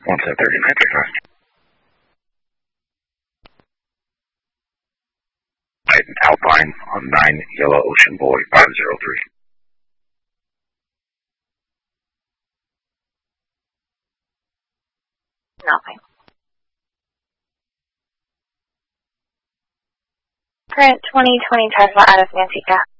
1739, take off. Alpine on 9 Yellow Ocean Boy 503. Nothing. Current 2020 Tesla out of Manteca.